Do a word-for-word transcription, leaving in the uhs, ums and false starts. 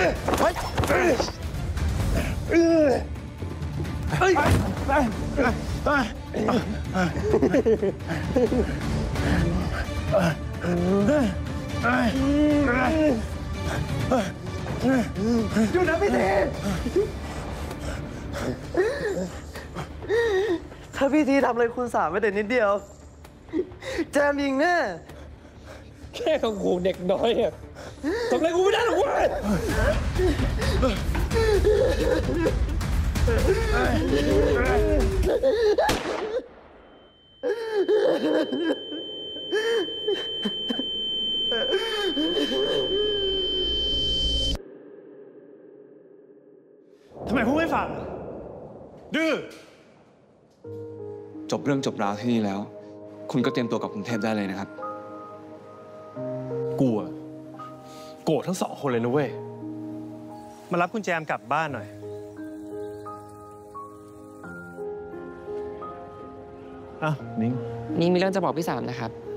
หยุดนะพี่เทถ้าพี่ทีทำอะไรคุณสามไม่แต่นิดเดียวแจมยิงแน่แค่ของกูเด็กน้อยอะทำอะไรกูไม่ได้หรอกเว้ยทำไมพูดไม่ฟังดื้อจบเรื่องจบราวที่นี่แล้วคุณก็เตรียมตัวกับกรุงเทพได้เลยนะครับกลัวโกรธทั้งสองคนเลยนะเว้ยมารับคุณแจมกลับบ้านหน่อยอ้าวนิ้งนิ้งมีเรื่องจะบอกพี่สามนะครับ